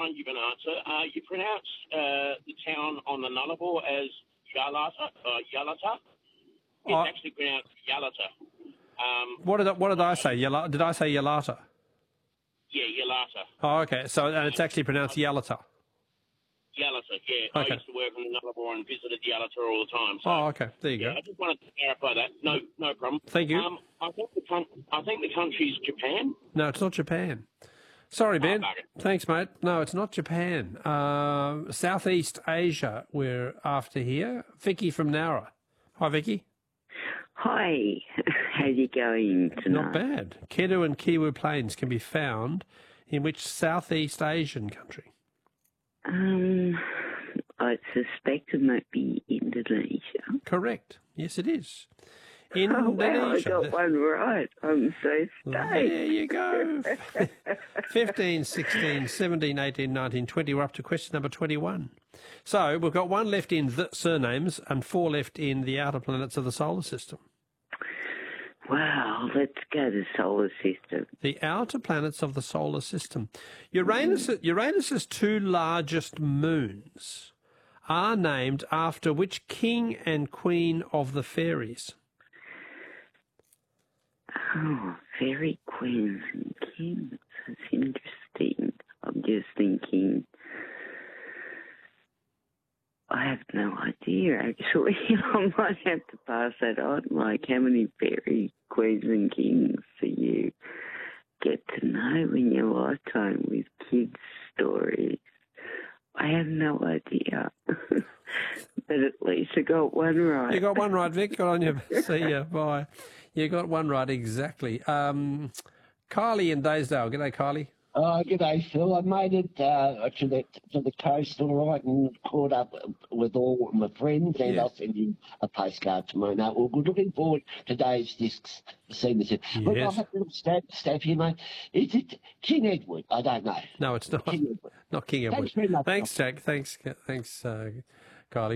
try and give an answer. You pronounce the town on the Nullarbor as Yalata. It's actually pronounced Yalata. What did I say? Did I say Yalata? Yeah, Yalata. Oh, okay. So and it's actually pronounced Yalata. Yalata, yeah. Okay. I used to work in the Nullarbor and visited Yalata all the time. So, Oh, okay. There you go. I just wanted to clarify that. No problem. Thank you. I think the country's Japan. No, it's not Japan. Sorry, Ben. Bugger. Thanks, mate. No, it's not Japan. Southeast Asia we're after here. Vicky from Nowra. Hi, Vicky. Hi. How's it going tonight? Not bad. Kedu and Kiwu Plains can be found in which Southeast Asian country? I suspect it might be Indonesia. Correct. Yes, it is. Oh, wow, I Indonesia. got one right. I'm so stoked. There you go. 15, 16, 17, 18, 19, 20. We're up to question number 21. So we've got one left in the surnames and 4 left in the outer planets of the solar system. Wow, let's go to solar system. The outer planets of the solar system. Uranus's 2 largest moons are named after which king and queen of the fairies? Oh, fairy queens and kings. That's interesting. I'm just thinking. I have no idea, actually. I might have to pass that on. Like, how many fairy queens and kings do you get to know in your lifetime with kids' stories? I have no idea. But at least I got one right. You got one right, Vic. Got on you. See ya. Bye. You got one right, exactly. Kylie in Daysdale. G'day, Kylie. Oh, g'day, Phil. I made it to the coast all right and caught up with all my friends, and I'll send you a postcard tomorrow night. Well, we're looking forward to Dave's discs. Seeing this. Look, I'll have a little stab here, mate. Is it King Edward? I don't know. No, it's not. King Edward. Not King Edward. Thanks very much. Thanks, Jack. Thanks, Kylie.